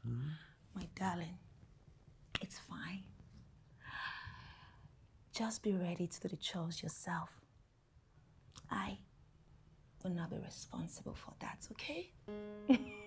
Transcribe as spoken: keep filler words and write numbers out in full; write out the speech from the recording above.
Hmm? My darling, it's fine. Just be ready to do the chores yourself. I will not be responsible for that, okay?